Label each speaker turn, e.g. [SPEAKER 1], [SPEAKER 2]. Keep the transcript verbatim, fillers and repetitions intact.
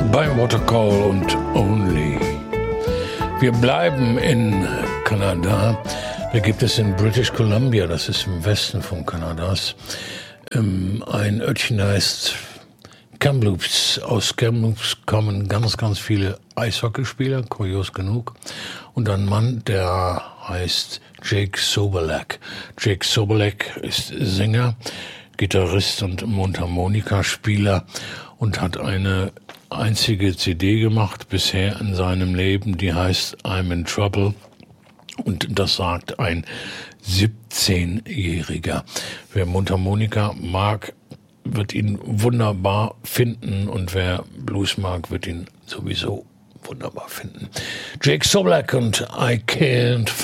[SPEAKER 1] Bei Watercall und Only. Wir bleiben in Kanada. Da gibt es in British Columbia, das ist im Westen von Kanadas, ähm, ein Örtchen heißt Kamloops. Aus Kamloops kommen ganz, ganz viele Eishockeyspieler, kurios genug. Und ein Mann, der heißt Jake Sobolek. Jake Sobolek ist Sänger, Gitarrist und Mundharmonikaspieler und hat eine einzige C D gemacht bisher in seinem Leben, die heißt I'm in Trouble. Und das sagt ein siebzehnjähriger. Wer Mundharmonika mag, wird ihn wunderbar finden, und wer Blues mag, wird ihn sowieso wunderbar finden. Jake Sobolek und I Can't